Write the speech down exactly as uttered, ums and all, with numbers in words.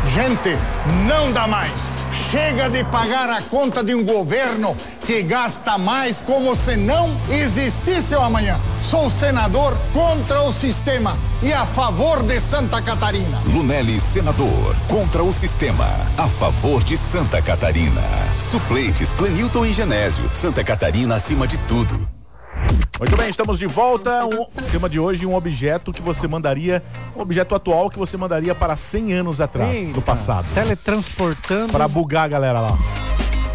Gente, não dá mais. Chega de pagar a conta de um governo que gasta mais como se não existisse o amanhã. Sou senador contra o sistema e a favor de Santa Catarina. Lunelli, senador, contra o sistema, a favor de Santa Catarina. Suplentes, Clenilton e Genésio. Santa Catarina acima de tudo. Muito bem, estamos de volta. O tema de hoje, um objeto que você mandaria, um objeto atual que você mandaria para cem anos atrás, Eita, no passado. Teletransportando. Para bugar a galera lá.